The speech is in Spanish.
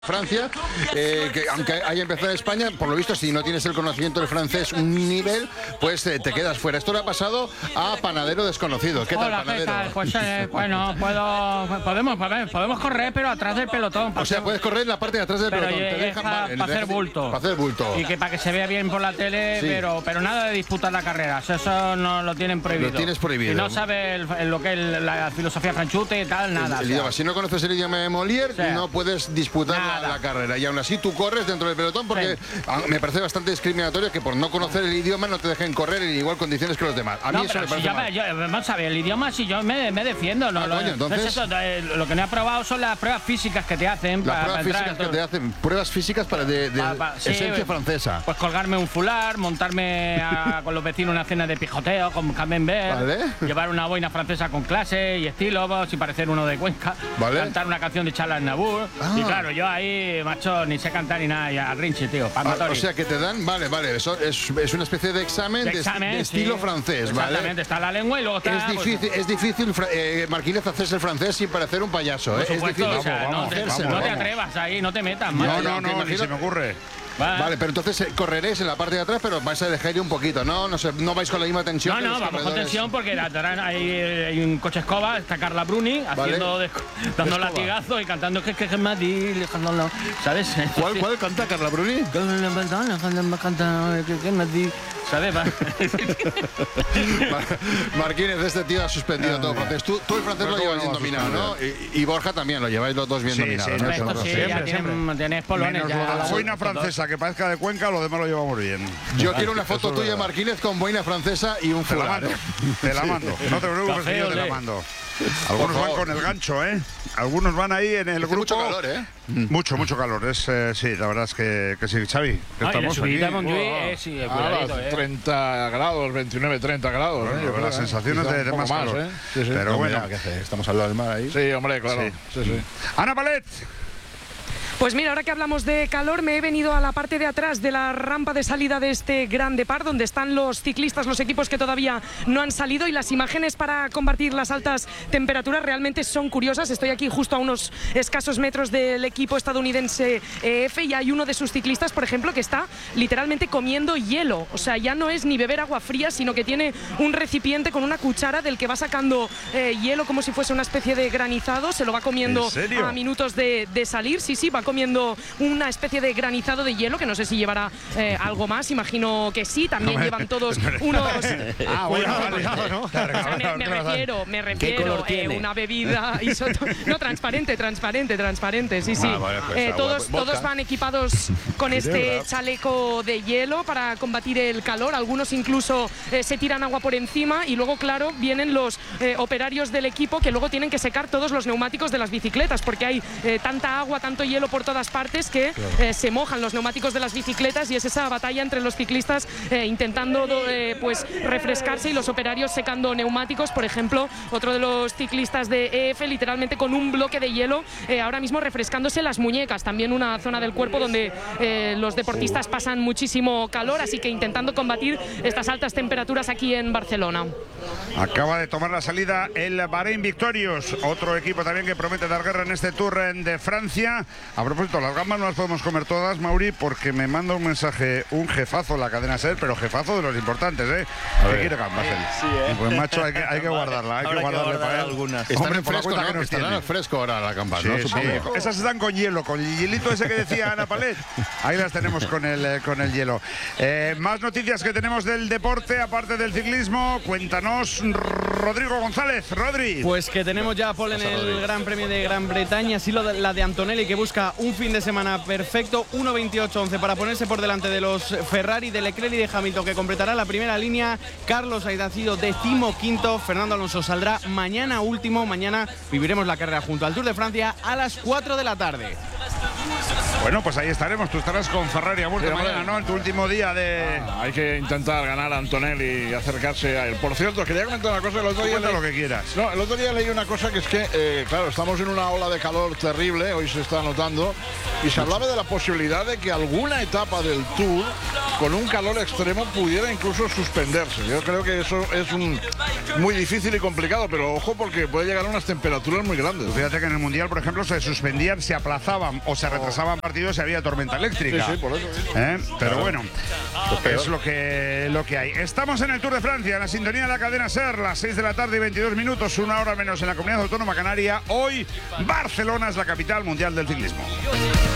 Francia, que aunque haya empezado en España, por lo visto, si no tienes el conocimiento del francés un nivel, pues te quedas fuera. Esto le ha pasado a Panadero Desconocido. ¿Qué tal, Hola, Panadero? ¿qué tal? Pues bueno, podemos correr, pero atrás del pelotón. O sea, puedes correr en la parte de atrás del pelotón. Te dejan para hacer bulto. Para hacer bulto. Y que para que se vea bien por la tele, Sí. pero nada de disputar la carrera. Eso no lo tienen prohibido. Lo tienes prohibido. Y no sabe lo que es la filosofía franchute y tal, nada. El idioma. Si no conoces el idioma de Molière, Sí. no puedes disputar la carrera. Y aún así tú corres dentro del pelotón porque me parece bastante discriminatorio que por no conocer el idioma no te dejen correr en igual condiciones que los demás. A mí No, eso pero me parece mal. vamos a ver, el idioma si yo me defiendo. No, coño, entonces... lo que no he aprobado son las pruebas físicas que te hacen. Las para pruebas entrar, físicas que te hacen, pruebas físicas de sí, esencia francesa. Pues colgarme un fular, montarme con los vecinos una cena de pijoteo con camembert, Vale. llevar una boina francesa con clase y estilo, sin parecer uno de Cuenca, Vale. cantar una canción de Charles Aznavour. Y claro, yo ahí, macho, ni sé cantar ni nada, y al rinche, tío, O sea que te dan, vale, eso es una especie de examen de estilo francés, ¿vale? Exactamente, está la lengua y luego está... Es difícil, Marquínez, hacerse el francés sin parecer un payaso, ¿eh? Por supuesto, es difícil. o sea, no te atrevas ahí, no te metas, macho. No, ni se me ocurre. Vale, pero entonces correréis en la parte de atrás, pero vais a dejar ir un poquito, ¿no? No vais con la misma tensión. que los Vamos con corredores. tensión porque atrás hay un coche escoba, está Carla Bruni haciendo dando latigazos y cantando que Madrid, ¿sabes? ¿Cuál canta Carla Bruni? ¿Sabes? Marquínez, este tío ha suspendido todo francés. Tú el francés lo llevas bien dominado, ¿no? Y Borja también, lo lleváis los dos bien dominados, ¿no? Esto sí, ya tienes polones. Menos lo de la boina francesa, que parezca de Cuenca, lo demás lo llevamos bien. Yo quiero una foto tuya, Marquínez, con boina francesa y un fular. Te la mando. No te preocupes, que yo te la mando. Algunos van con el gancho, ¿eh? Algunos van ahí en el grupo. Mucho calor, ¿eh? Mucho calor. Sí, la verdad es que sí, Xavi. Que estamos aquí. Cuidadito, 30 grados, 29, 30 grados. Bueno, las sensaciones de más calor. ¿eh? Sí, sí. Pero bueno. ¿Qué hace? Estamos al lado del mar ahí. Sí, hombre, claro. Sí. Ana Palet. Pues mira, ahora que hablamos de calor, me he venido a la parte de atrás de la rampa de salida de este Gran Depart, donde están los ciclistas, los equipos que todavía no han salido, y las imágenes para combatir las altas temperaturas realmente son curiosas. Estoy aquí justo a unos escasos metros del equipo estadounidense EF y hay uno de sus ciclistas, por ejemplo, que está literalmente comiendo hielo. O sea, ya no es ni beber agua fría, sino que tiene un recipiente con una cuchara del que va sacando hielo como si fuese una especie de granizado. Se lo va comiendo a minutos de salir. Sí, va comiendo una especie de granizado de hielo, que no sé si llevará algo más, imagino que sí, también llevan todos unos... Me refiero, una bebida no, transparente, sí. Todos van equipados con este chaleco de hielo para combatir el calor, algunos incluso se tiran agua por encima y luego, claro, vienen los operarios del equipo que luego tienen que secar todos los neumáticos de las bicicletas, porque hay tanta agua, tanto hielo por todas partes que se mojan los neumáticos de las bicicletas, y es esa batalla entre los ciclistas intentando pues refrescarse y los operarios secando neumáticos. Por ejemplo, otro de los ciclistas de EF literalmente con un bloque de hielo ahora mismo refrescándose las muñecas, también una zona del cuerpo donde los deportistas pasan muchísimo calor, así que intentando combatir estas altas temperaturas aquí en Barcelona. Acaba de tomar la salida el Bahrein Victorious, otro equipo también que promete dar guerra en este Tour de Francia. A propósito, las gambas no las podemos comer todas, Mauri, porque me manda un mensaje un jefazo en la cadena SER, pero jefazo de los importantes, ¿eh? ¿Qué quiere gambas él? Sí, ¿eh? Pues macho, hay que guardarla, hay que guardarle para él. algunas. Están en por la fresco, cuenta que ¿no? nos Estarán tiene. al fresco ahora la campana, ¿no? Sí. Supongo. Esas están con hielo, con el hielito ese que decía Ana Palet. Ahí las tenemos con el hielo. Más noticias que tenemos del deporte, aparte del ciclismo. Cuéntanos, Rodrigo González. Rodri. Pues que tenemos ya pole en el Gran Premio de Gran Bretaña, así la de Antonelli, que busca un fin de semana perfecto, 1.28.11 para ponerse por delante de los Ferrari, de Leclerc y de Hamilton, que completará la primera línea. Carlos Sainz ha sido 15º, Fernando Alonso saldrá mañana último. Mañana viviremos la carrera junto al Tour de Francia a las 4 de la tarde. Bueno, pues ahí estaremos. Tú estarás con Ferrari a muerte mañana, ¿no? En tu último día de... Hay que intentar ganar a Antonelli y acercarse a él. Por cierto, quería comentar una cosa. El otro día lo que quieras. No, el otro día leí una cosa que es que, claro, estamos en una ola de calor terrible, hoy se está notando, y se hablaba de la posibilidad de que alguna etapa del Tour, con un calor extremo, pudiera incluso suspenderse. Yo creo que eso es muy difícil y complicado, pero ojo porque puede llegar a unas temperaturas muy grandes. Fíjate que en el Mundial, por ejemplo, se suspendían, se aplazaban o se retrasaban partidos y había tormenta eléctrica. Sí, por eso. Pero claro, bueno, es lo que hay. Estamos en el Tour de Francia, en la sintonía de la cadena SER, las 6 de la tarde y 22 minutos, 1 hora menos en la Comunidad Autónoma Canaria. Hoy, Barcelona es la capital mundial del ciclismo.